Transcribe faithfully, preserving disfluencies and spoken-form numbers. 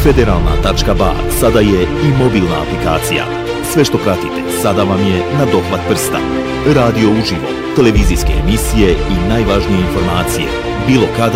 Federalna tačka ba sada je i mobilna aplikacija. Sve što pratite sada vam je na dohvat prsta. Radio uživo, televizijske emisije i najvažnije informacije, bilo kada